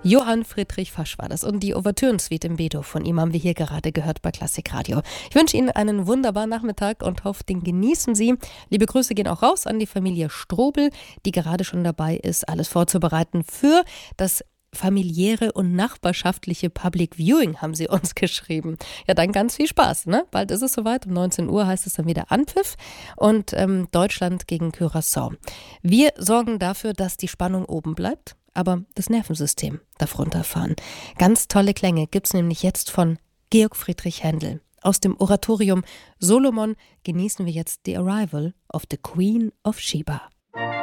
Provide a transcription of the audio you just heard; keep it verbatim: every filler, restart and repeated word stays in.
Johann Friedrich Fasch war das und die Ouvertürensuite im B-Dur von ihm haben wir hier gerade gehört bei Klassik Radio. Ich wünsche Ihnen einen wunderbaren Nachmittag und hoffe, den genießen Sie. Liebe Grüße gehen auch raus an die Familie Strobel, die gerade schon dabei ist, alles vorzubereiten für das familiäre und nachbarschaftliche Public Viewing, haben sie uns geschrieben. Ja, dann ganz viel Spaß, ne? Bald ist es soweit, um neunzehn Uhr heißt es dann wieder Anpfiff und ähm, Deutschland gegen Curaçao. Wir sorgen dafür, dass die Spannung oben bleibt, aber das Nervensystem darf runterfahren. Ganz tolle Klänge gibt's nämlich jetzt von Georg Friedrich Händel. Aus dem Oratorium Solomon genießen wir jetzt The Arrival of the Queen of Sheba.